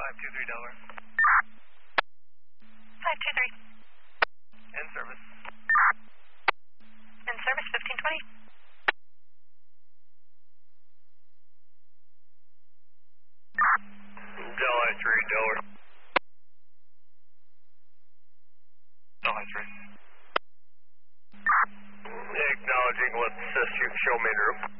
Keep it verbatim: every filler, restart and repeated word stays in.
five two three Delaware. five two three. In service. In service, fifteen twenty. Delhi three Delaware. Delhi three. Acknowledging, let's assist you, show main room.